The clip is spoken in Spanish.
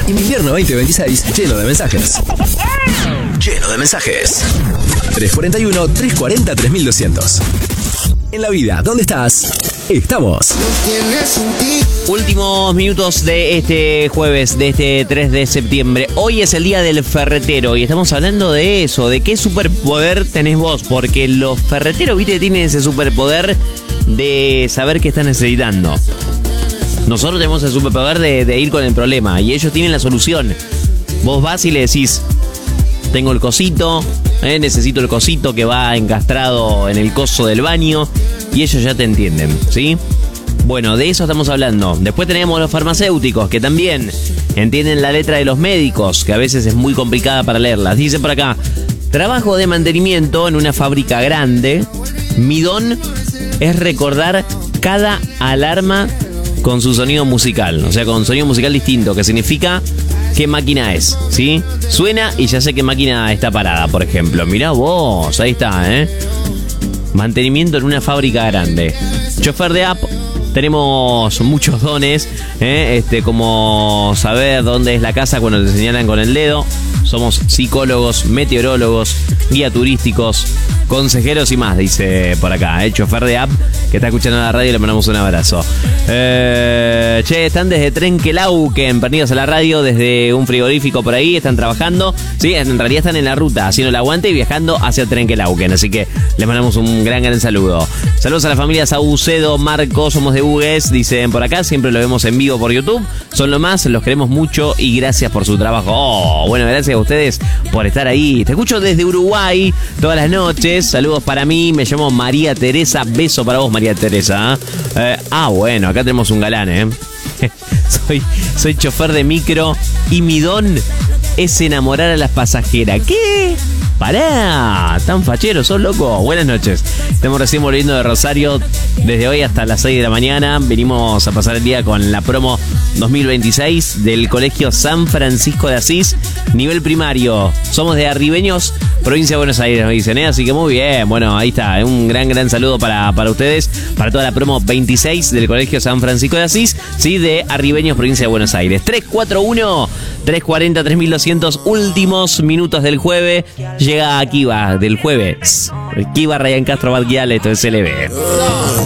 Invierno 2026, lleno de mensajes. Lleno de mensajes. 341-340-3200. En la vida, ¿dónde estás? Estamos. Últimos minutos de este jueves, de este 3 de septiembre. Hoy es el día del ferretero y estamos hablando de eso, de qué superpoder tenés vos, porque los ferreteros, viste, tienen ese superpoder de saber qué están necesitando. Nosotros tenemos el superpoder de ir con el problema y ellos tienen la solución. Vos vas y le decís, tengo el cosito, necesito el cosito que va encastrado en el coso del baño, y ellos ya te entienden, ¿sí? Bueno, de eso estamos hablando. Después tenemos los farmacéuticos, que también entienden la letra de los médicos, que a veces es muy complicada para leerlas. Dice por acá, trabajo de mantenimiento en una fábrica grande. Mi don es recordar cada alarma con su sonido musical, o sea, con sonido musical distinto, que significa qué máquina es, ¿sí? Suena y ya sé qué máquina está parada, por ejemplo. Mirá vos, ahí está, Mantenimiento en una fábrica grande. Chofer de app, tenemos muchos dones, como saber dónde es la casa cuando te señalan con el dedo. Somos psicólogos, meteorólogos, guía turísticos, consejeros y más, dice por acá, chofer de app que está escuchando la radio, le mandamos un abrazo. Están desde Trenquelauquen, perdidos a la radio, desde un frigorífico por ahí, están trabajando. Sí, en realidad están en la ruta, haciendo el aguante y viajando hacia Trenquelauquen, así que les mandamos un gran saludo. Saludos a la familia Saucedo, Marco, somos de Hugues, dicen por acá, siempre lo vemos en vivo por YouTube, son lo más, los queremos mucho y gracias por su trabajo. Bueno, gracias a ustedes por estar ahí. Te escucho desde Uruguay todas las noches. Saludos para mí, me llamo María Teresa. Beso para vos, María Teresa. Bueno, acá tenemos un galán, soy chofer de micro y mi don es enamorar a las pasajeras. ¿Qué? Pará, tan fachero, sos loco. Buenas noches. Estamos recién volviendo de Rosario. Desde hoy hasta las 6 de la mañana venimos a pasar el día con la promo 2026 del Colegio San Francisco de Asís, nivel primario. Somos de Arribeños, provincia de Buenos Aires, nos dicen, así que muy bien. Bueno, ahí está, un gran saludo para ustedes, para toda la promo 26 del Colegio San Francisco de Asís, sí, de Arribeños, provincia de Buenos Aires. 341-340-3200, últimos minutos del jueves. Llega Kiva del jueves. Kiva Ryan Castro Badguial, esto es LB.